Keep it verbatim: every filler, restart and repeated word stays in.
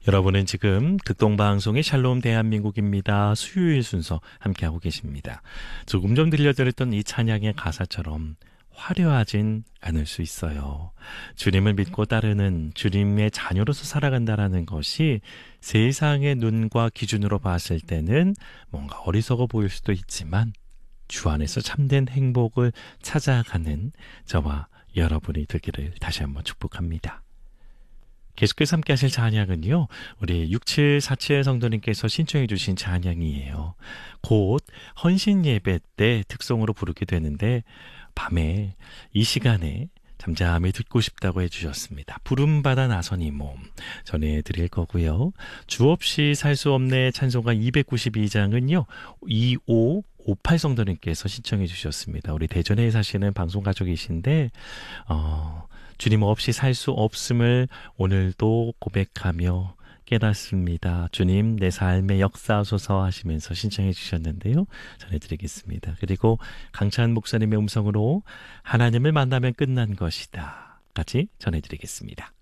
여러분은 지금 극동방송의 샬롬 대한민국입니다. 수요일 순서 함께하고 계십니다. 조금 전 들려드렸던 이 찬양의 가사처럼 화려하진 않을 수 있어요. 주님을 믿고 따르는 주님의 자녀로서 살아간다는 것이 세상의 눈과 기준으로 봤을 때는 뭔가 어리석어 보일 수도 있지만 주 안에서 참된 행복을 찾아가는 저와 여러분이 되기를 다시 한번 축복합니다. 계속해서 함께 하실 찬양은요, 우리 육칠사칠 성도님께서 신청해 주신 찬양이에요. 곧 헌신 예배 때 특송으로 부르게 되는데 밤에 이 시간에 잠잠히 듣고 싶다고 해주셨습니다. 부름받아 나선 이 몸 전해드릴 거고요. 주 없이 살 수 없네 찬송가 이백구십이 장은요 이오오팔 성도님께서 신청해 주셨습니다. 우리 대전에 사시는 방송 가족이신데 어, 주님 없이 살 수 없음을 오늘도 고백하며 깨닫습니다. 주님 내 삶에 역사하소서 하시면서 신청해 주셨는데요. 전해드리겠습니다. 그리고 강찬 목사님의 음성으로 하나님을 만나면 끝난 것이다 까지 전해드리겠습니다.